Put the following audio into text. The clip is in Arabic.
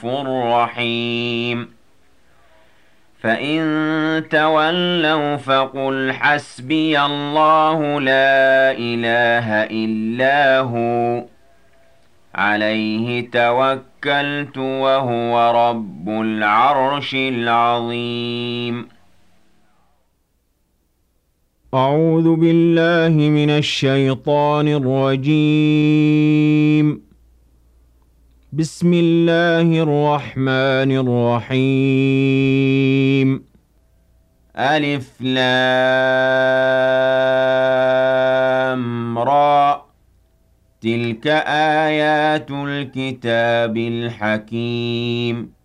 رحيم فإن تولوا فقل حسبي الله لا إله إلا هو عليه توكلت وهو رب العرش العظيم أعوذ بالله من الشيطان الرجيم. بسم الله الرحمن الرحيم. ألف لام را تلك آيات الكتاب الحكيم